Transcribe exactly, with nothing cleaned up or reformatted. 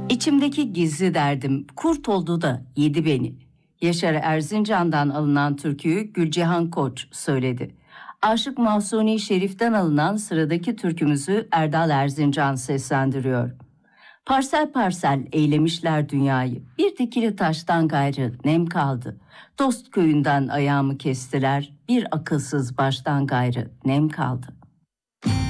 İçimdeki gizli derdim kurt oldu da yedi beni. Yaşar Erzincan'dan alınan türküyü Gülcihan Koç söyledi. Aşık Mahsuni Şerif'ten alınan sıradaki türkümüzü Erdal Erzincan seslendiriyor. Parsel parsel eylemişler dünyayı, bir dikili taştan gayrı nem kaldı. Dost köyünden ayağımı kestiler, bir akılsız baştan gayrı nem kaldı.